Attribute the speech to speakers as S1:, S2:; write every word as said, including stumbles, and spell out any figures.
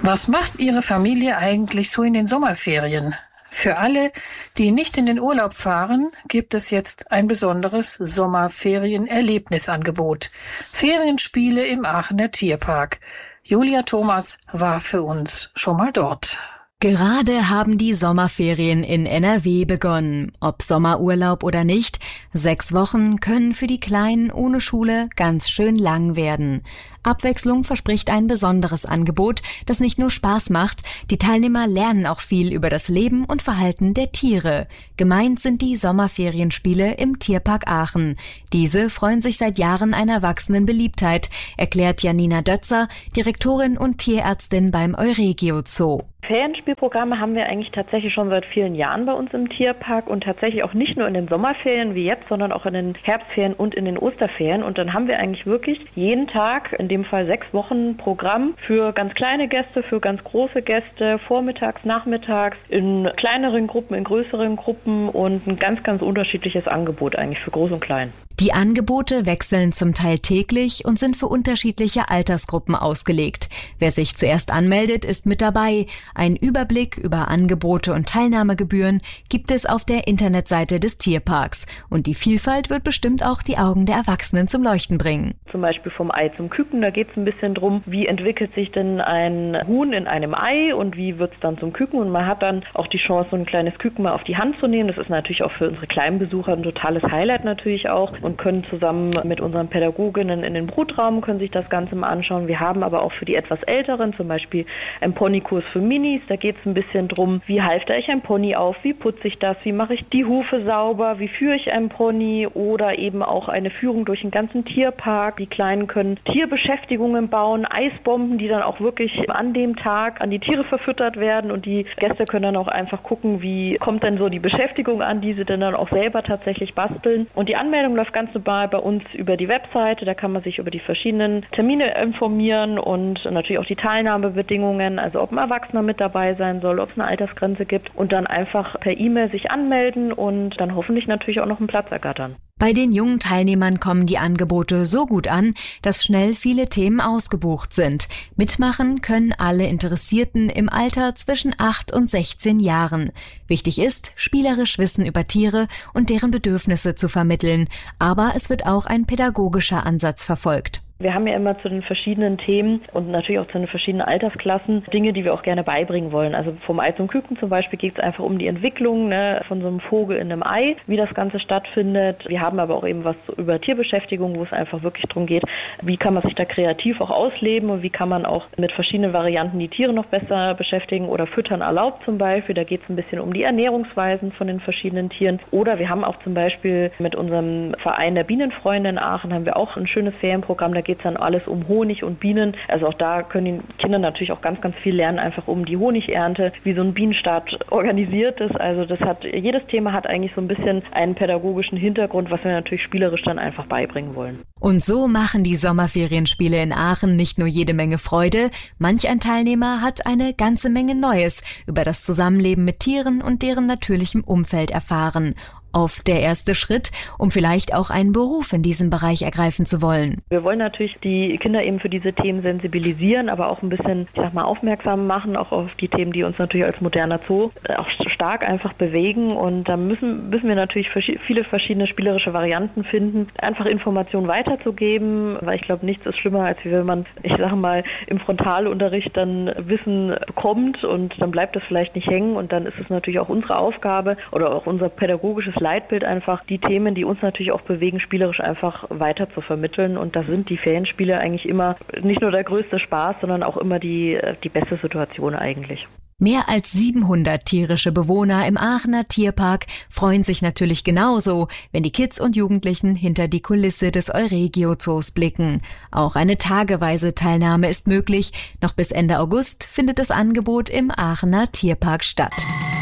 S1: Was macht Ihre Familie eigentlich so in den Sommerferien? Für alle, die nicht in den Urlaub fahren, gibt es jetzt ein besonderes Sommerferien-Erlebnisangebot. Ferienspiele im Aachener Tierpark. Julia Thomas war für uns schon mal dort.
S2: Gerade haben die Sommerferien in N R W begonnen. Ob Sommerurlaub oder nicht, sechs Wochen können für die Kleinen ohne Schule ganz schön lang werden. Abwechslung verspricht ein besonderes Angebot, das nicht nur Spaß macht, die Teilnehmer lernen auch viel über das Leben und Verhalten der Tiere. Gemeint sind die Sommerferienspiele im Tierpark Aachen. Diese freuen sich seit Jahren einer wachsenden Beliebtheit, erklärt Janina Dötzer, Direktorin und Tierärztin beim Euregio Zoo.
S3: Ferienspielprogramme haben wir eigentlich tatsächlich schon seit vielen Jahren bei uns im Tierpark und tatsächlich auch nicht nur in den Sommerferien wie jetzt, sondern auch in den Herbstferien und in den Osterferien. Und dann haben wir eigentlich wirklich jeden Tag, in dem Fall sechs Wochen Programm für ganz kleine Gäste, für ganz große Gäste, vormittags, nachmittags, in kleineren Gruppen, in größeren Gruppen und ein ganz, ganz unterschiedliches Angebot eigentlich für groß und klein.
S2: Die Angebote wechseln zum Teil täglich und sind für unterschiedliche Altersgruppen ausgelegt. Wer sich zuerst anmeldet, ist mit dabei. Ein Überblick über Angebote und Teilnahmegebühren gibt es auf der Internetseite des Tierparks. Und die Vielfalt wird bestimmt auch die Augen der Erwachsenen zum Leuchten bringen.
S3: Zum Beispiel vom Ei zum Küken, da geht es ein bisschen drum, wie entwickelt sich denn ein Huhn in einem Ei und wie wird es dann zum Küken. Und man hat dann auch die Chance, so ein kleines Küken mal auf die Hand zu nehmen. Das ist natürlich auch für unsere kleinen Besucher ein totales Highlight natürlich auch. Und können zusammen mit unseren Pädagoginnen in den Brutraum, können sich das Ganze mal anschauen. Wir haben aber auch für die etwas Älteren zum Beispiel einen Ponykurs für Minis. Da geht es ein bisschen drum, wie halfte ich ein Pony auf, wie putze ich das, wie mache ich die Hufe sauber, wie führe ich einen Pony oder eben auch eine Führung durch den ganzen Tierpark. Die Kleinen können Tierbeschäftigungen bauen, Eisbomben, die dann auch wirklich an dem Tag an die Tiere verfüttert werden und die Gäste können dann auch einfach gucken, wie kommt denn so die Beschäftigung an, die sie dann auch selber tatsächlich basteln. Und die Anmeldung läuft ganz normal bei uns über die Webseite, da kann man sich über die verschiedenen Termine informieren und natürlich auch die Teilnahmebedingungen, also ob ein Erwachsener mit dabei sein soll, ob es eine Altersgrenze gibt und dann einfach per E-Mail sich anmelden und dann hoffentlich natürlich auch noch einen Platz ergattern.
S2: Bei den jungen Teilnehmern kommen die Angebote so gut an, dass schnell viele Themen ausgebucht sind. Mitmachen können alle Interessierten im Alter zwischen acht und sechzehn Jahren. Wichtig ist, spielerisch Wissen über Tiere und deren Bedürfnisse zu vermitteln. Aber es wird auch ein pädagogischer Ansatz verfolgt.
S3: Wir haben ja immer zu den verschiedenen Themen und natürlich auch zu den verschiedenen Altersklassen Dinge, die wir auch gerne beibringen wollen. Also vom Ei zum Küken zum Beispiel geht es einfach um die Entwicklung, ne, von so einem Vogel in einem Ei, wie das Ganze stattfindet. Wir haben aber auch eben was über Tierbeschäftigung, wo es einfach wirklich darum geht, wie kann man sich da kreativ auch ausleben und wie kann man auch mit verschiedenen Varianten die Tiere noch besser beschäftigen oder füttern erlaubt zum Beispiel. Da geht es ein bisschen um die Ernährungsweisen von den verschiedenen Tieren. Oder wir haben auch zum Beispiel mit unserem Verein der Bienenfreunde in Aachen haben wir auch ein schönes Ferienprogramm. Da geht es dann alles um Honig und Bienen. Also auch da können die Kinder natürlich auch ganz, ganz viel lernen, einfach um die Honigernte, wie so ein Bienenstaat organisiert ist. Also das hat, jedes Thema hat eigentlich so ein bisschen einen pädagogischen Hintergrund, was wir natürlich spielerisch dann einfach beibringen wollen.
S2: Und so machen die Sommerferienspiele in Aachen nicht nur jede Menge Freude, manch ein Teilnehmer hat eine ganze Menge Neues über das Zusammenleben mit Tieren und deren natürlichem Umfeld erfahren. Oft der erste Schritt, um vielleicht auch einen Beruf in diesem Bereich ergreifen zu wollen.
S3: Wir wollen natürlich die Kinder eben für diese Themen sensibilisieren, aber auch ein bisschen, ich sag mal, aufmerksam machen, auch auf die Themen, die uns natürlich als moderner Zoo auch stark einfach bewegen. Und da müssen, müssen wir natürlich viele verschiedene spielerische Varianten finden, einfach Informationen weiterzugeben, weil ich glaube, nichts ist schlimmer, als wenn man, ich sage mal, im Frontalunterricht dann Wissen bekommt und dann bleibt das vielleicht nicht hängen und dann ist es natürlich auch unsere Aufgabe oder auch unser pädagogisches Leitbild einfach, die Themen, die uns natürlich auch bewegen, spielerisch einfach weiter zu vermitteln. Und da sind die Ferienspiele eigentlich immer nicht nur der größte Spaß, sondern auch immer die, die beste Situation eigentlich.
S2: Mehr als siebenhundert tierische Bewohner im Aachener Tierpark freuen sich natürlich genauso, wenn die Kids und Jugendlichen hinter die Kulisse des Euregio Zoos blicken. Auch eine tageweise Teilnahme ist möglich. Noch bis Ende August findet das Angebot im Aachener Tierpark statt.